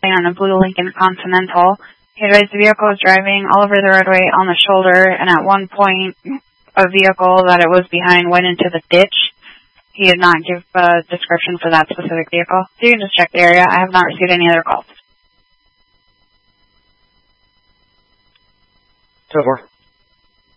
on a blue Lincoln Continental. He advised the vehicle was driving all over the roadway on the shoulder, and at one point, a vehicle that it was behind went into the ditch. He did not give a description for that specific vehicle. So you can just check the area. I have not received any other calls. 2-4.